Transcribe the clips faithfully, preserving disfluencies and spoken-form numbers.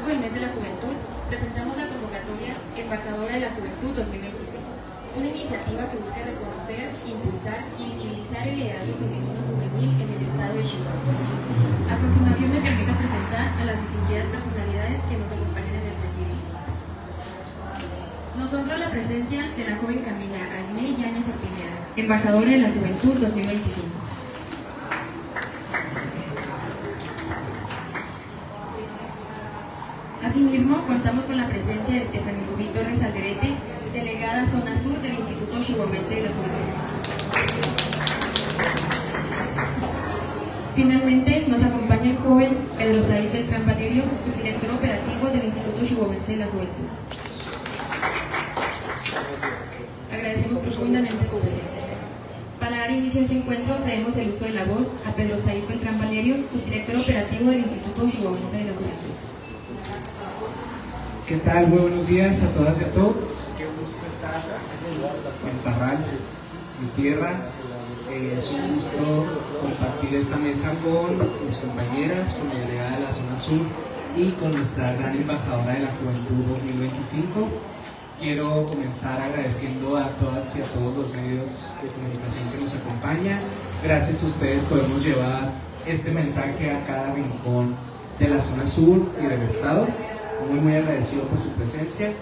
del mes de la juventud, presentamos la convocatoria Embajadora de la Juventud dos mil veintiséis, una iniciativa que busca reconocer, impulsar y visibilizar el liderazgo femenino juvenil en el estado de Chihuahua. A continuación me permito presentar a las distinguidas personalidades que nos acompañan en el presidio. Nos honra la presencia de la joven Camila Aimee Yáñez Orpineda, Embajadora de la Juventud dos mil veinticinco. Asimismo, contamos con la presencia de Stephanie Rubí Torres Alderete, delegada Zona Sur del Instituto Chihuahuense de la Juventud. Finalmente, nos acompaña el joven Pedro Said Beltrán Valerio, subdirector operativo del Instituto Chihuahuense de la Juventud. Agradecemos profundamente su presencia. Para dar inicio a este encuentro, cedemos el uso de la voz a Pedro Said Beltrán Valerio, subdirector operativo del Instituto Chihuahuense de la Juventud. ¿Qué tal? Muy buenos días a todas y a todos. Qué gusto estar en Parral, mi tierra. Eh, es un gusto compartir esta mesa con mis compañeras, con la delegada de la Zona Sur y con nuestra gran embajadora de la Juventud dos mil veinticinco. Quiero comenzar agradeciendo a todas y a todos los medios de comunicación que nos acompañan. Gracias a ustedes podemos llevar este mensaje a cada rincón de la Zona Sur y del estado. Muy muy agradecido por su presencia.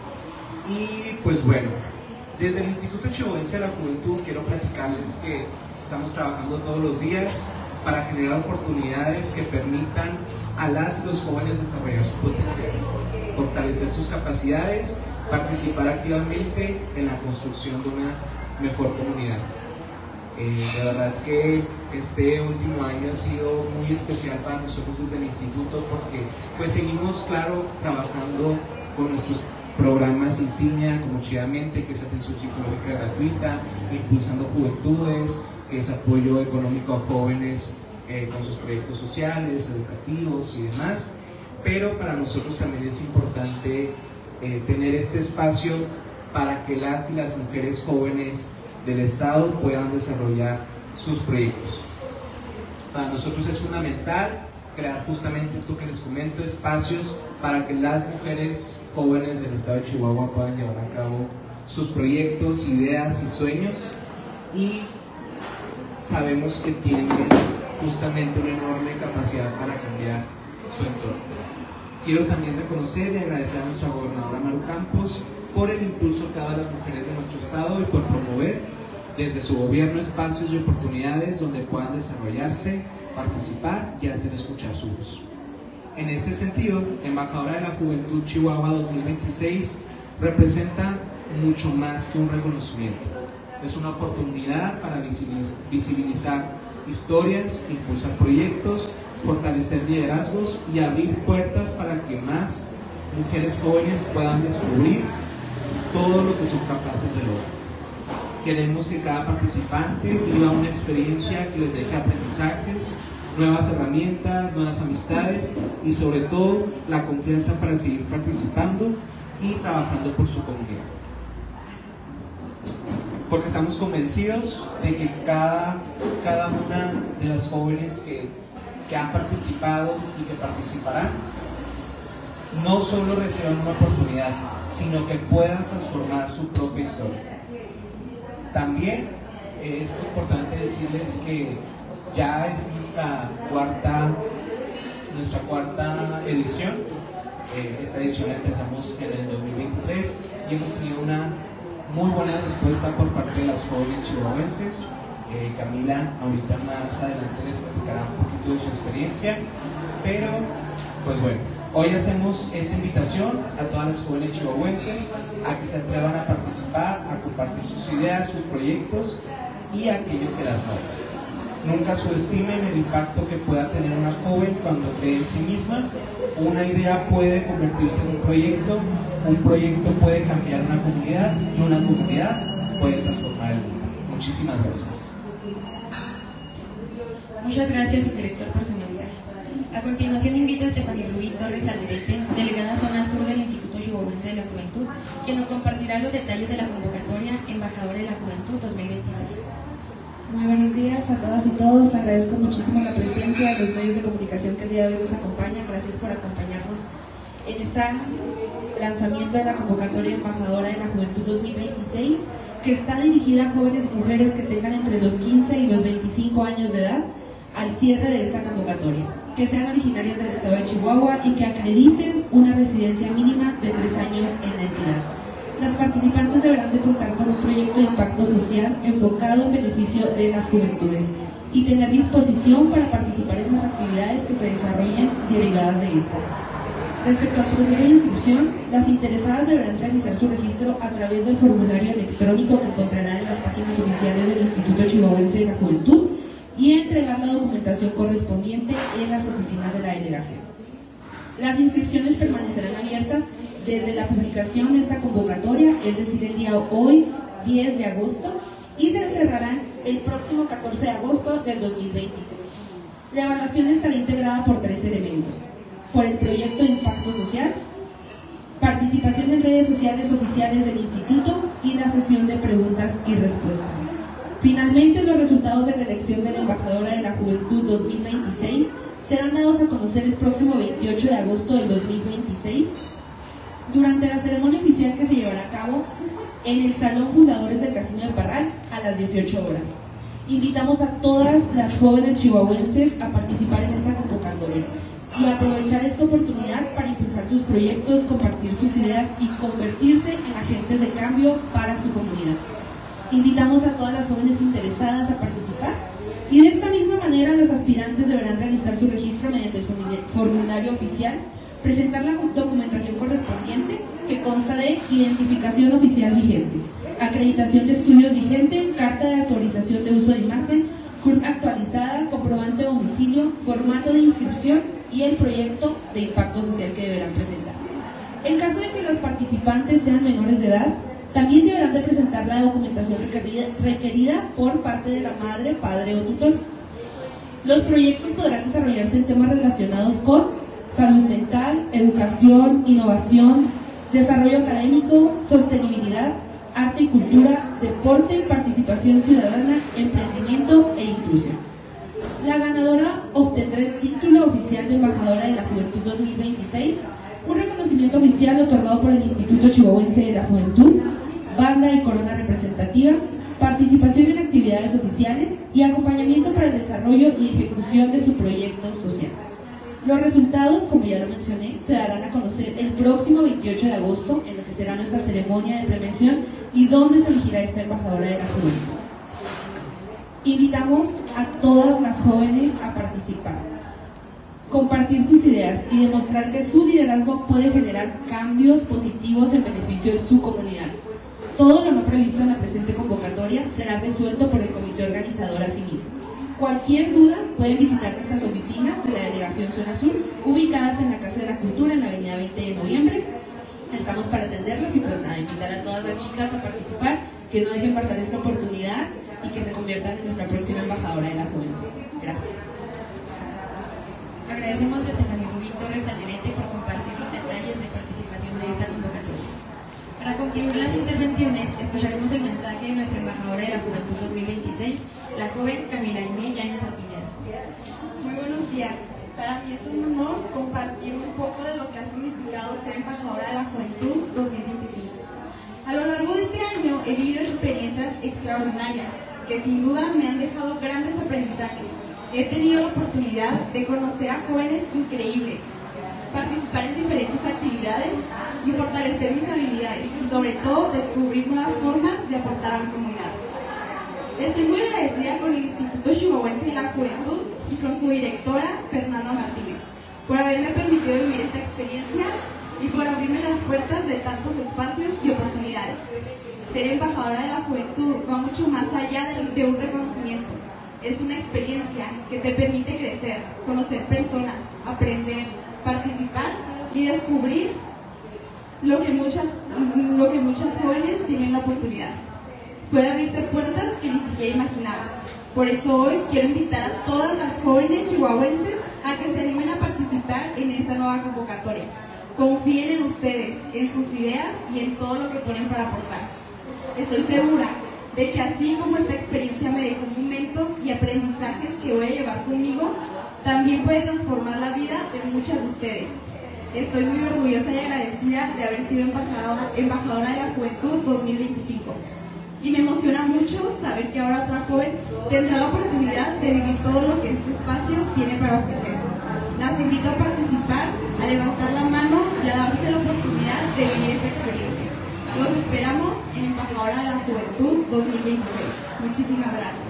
Y pues bueno, desde el Instituto Chihuahuense de la Juventud quiero platicarles que estamos trabajando todos los días para generar oportunidades que permitan a las y los jóvenes desarrollar su potencial, fortalecer sus capacidades, participar activamente en la construcción de una mejor comunidad. Eh, de verdad que este último año ha sido muy especial para nosotros desde el instituto porque pues seguimos, claro, trabajando con nuestros programas insignia como Chidamente, que es atención psicológica gratuita, impulsando juventudes, que es apoyo económico a jóvenes eh, con sus proyectos sociales, educativos y demás. Pero para nosotros también es importante eh, tener este espacio para que las y las mujeres jóvenes del estado puedan desarrollar sus proyectos. Para nosotros es fundamental crear justamente esto que les comento, espacios para que las mujeres jóvenes del estado de Chihuahua puedan llevar a cabo sus proyectos, ideas y sueños, y sabemos que tienen justamente una enorme capacidad para cambiar su entorno. Quiero también reconocer y agradecer a nuestra gobernadora Maru Campos por el impulso que da a las mujeres de nuestro estado y por promover desde su gobierno espacios y oportunidades donde puedan desarrollarse, participar y hacer escuchar su voz. En este sentido, Embajadora de la Juventud Chihuahua dos mil veintiséis representa mucho más que un reconocimiento. Es una oportunidad para visibilizar historias, impulsar proyectos, fortalecer liderazgos y abrir puertas para que más mujeres jóvenes puedan descubrir todo lo que son capaces de lograr. Queremos que cada participante viva una experiencia que les deje aprendizajes, nuevas herramientas, nuevas amistades y sobre todo la confianza para seguir participando y trabajando por su comunidad. Porque estamos convencidos de que cada, cada una de las jóvenes que, que han participado y que participarán no solo reciban una oportunidad, sino que puedan transformar su propia historia. También es importante decirles que ya es nuestra cuarta, nuestra cuarta edición. Eh, esta edición la empezamos en el dos mil veintitrés y hemos tenido una muy buena respuesta por parte de las jóvenes chihuahuenses. Eh, Camila ahorita más adelante les platicará un poquito de su experiencia, pero pues bueno, hoy hacemos esta invitación a todas las jóvenes chihuahuenses a que se atrevan a participar, a compartir sus ideas, sus proyectos y aquello que las mueva. Nunca subestimen el impacto que pueda tener una joven cuando cree en sí misma. Una idea puede convertirse en un proyecto, un proyecto puede cambiar una comunidad y una comunidad puede transformar el mundo. Muchísimas gracias. Muchas gracias, subdirector, por su mensaje. A continuación invito a Stephanie Rubí Torres Alderete, delegada Zona Sur del Instituto Chihuahuense de la Juventud, quien nos compartirá los detalles de la convocatoria Embajadora de la Juventud dos mil veintiséis. Muy buenos días a todas y todos. Agradezco muchísimo la presencia de los medios de comunicación que el día de hoy nos acompañan. Gracias por acompañarnos en este lanzamiento de la convocatoria embajadora de la Juventud dos mil veintiséis, que está dirigida a jóvenes mujeres que tengan entre los quince y los veinticinco años de edad al cierre de esta convocatoria, que sean originarias del estado de Chihuahua y que acrediten una residencia mínima de tres años en la entidad. Las participantes deberán de contar con un proyecto de impacto social enfocado en beneficio de las juventudes y tener disposición para participar en las actividades que se desarrollen derivadas de esta. Respecto al proceso de inscripción, las interesadas deberán realizar su registro a través del formulario electrónico que encontrarán en las páginas oficiales del Instituto Chihuahuense de la Juventud y entregar la documentación correspondiente en las oficinas de la delegación. Las inscripciones permanecerán abiertas desde la publicación de esta convocatoria, es decir, el día hoy, diez de agosto, y se cerrarán el próximo catorce de agosto del dos mil veintiséis. La evaluación estará integrada por tres elementos: por el proyecto de impacto social, participación en redes sociales oficiales del instituto y la sesión de preguntas y respuestas. Finalmente, los resultados de la elección de la embajadora de la Juventud dos mil veintiséis serán dados a conocer el próximo veintiocho de agosto del dos mil veintiséis durante la ceremonia oficial que se llevará a cabo en el Salón Fundadores del Casino del Parral a las dieciocho horas. Invitamos a todas las jóvenes chihuahuenses a participar en esta convocatoria y aprovechar esta oportunidad para impulsar sus proyectos, compartir sus ideas y convertirse en agentes de cambio para su comunidad. Invitamos a todas las jóvenes interesadas a participar y de esta misma manera los aspirantes deberán realizar su registro mediante el formulario oficial, presentar la documentación correspondiente que consta de identificación oficial vigente, acreditación de estudios vigente, carta de autorización de uso de imagen, C U R P actualizada, comprobante de domicilio, formato de inscripción y el proyecto de impacto social que deberán presentar. En caso de que los participantes sean menores de edad, también deberán de presentar la documentación requerida, requerida por parte de la madre, padre o tutor. Los proyectos podrán desarrollarse en temas relacionados con salud mental, educación, innovación, desarrollo académico, sostenibilidad, arte y cultura, deporte, participación ciudadana, emprendimiento e inclusión. La ganadora obtendrá el título oficial de embajadora de la Juventud dos mil veintiséis, un reconocimiento oficial otorgado por el Instituto Chihuahuense de la Juventud, banda y corona representativa, participación en actividades oficiales y acompañamiento para el desarrollo y ejecución de su proyecto social. Los resultados, como ya lo mencioné, se darán a conocer el próximo veintiocho de agosto, en lo que será nuestra ceremonia de premiación y donde se elegirá esta embajadora de la Juventud. Invitamos a todas las jóvenes a participar, compartir sus ideas y demostrar que su liderazgo puede generar cambios positivos en beneficio de su comunidad. Todo lo no previsto en la presente convocatoria será resuelto por el comité organizador a sí mismo. Cualquier duda pueden visitar nuestras oficinas de la Delegación Zona Sur, ubicadas en la Casa de la Cultura en la avenida veinte de noviembre. Estamos para atenderlos y pues nada, invitar a todas las chicas a participar, que no dejen pasar esta oportunidad y que se conviertan en nuestra próxima embajadora de la juventud. Gracias. Agradecemos a Estefanía Rubí Torres Alderete por compartir los detalles de participación de esta convocatoria. Para concluir las intervenciones, escucharemos el mensaje de nuestra embajadora de la Juventud dos mil veintiséis, la joven Camila Inés Yáñez Orpiñera. Muy buenos días. Para mí es un honor compartir un poco de lo que ha significado ser embajadora de la Juventud dos mil veinticinco. A lo largo de este año he vivido experiencias extraordinarias que sin duda me han dejado grandes aprendizajes. He tenido la oportunidad de conocer a jóvenes increíbles, participar en diferentes actividades y fortalecer mis habilidades y sobre todo descubrir nuevas formas de aportar a mi comunidad. Estoy muy agradecida con el Instituto Chihuahuense de la Juventud y con su directora Fernanda Martínez por haberme permitido vivir esta experiencia y por abrirme las puertas de tantos espacios y oportunidades. Ser embajadora de la juventud va mucho más allá de un reconocimiento. Es una experiencia que te permite crecer, conocer personas, aprender, participar y descubrir lo que muchas, lo que muchas jóvenes tienen la oportunidad. Puede abrirte puertas que ni siquiera imaginabas. Por eso hoy quiero invitar a todas las jóvenes chihuahuenses a que se animen a participar en esta nueva convocatoria. Confíen en ustedes, en sus ideas y en todo lo que ponen para aportar. Estoy segura de que así como esta experiencia me dejó momentos y aprendizajes que voy a llevar conmigo, también puede transformar la vida de muchas de ustedes. Estoy muy orgullosa y agradecida de haber sido embajadora, embajadora de la Juventud dos mil veinticinco. Y me emociona mucho saber que ahora otra joven tendrá la oportunidad de vivir todo lo que este espacio tiene para ofrecer. Las invito a participar, a levantar la mano y a darse la oportunidad de vivir esta experiencia. Los esperamos en Embajadora de la Juventud dos mil veintiséis. Muchísimas gracias.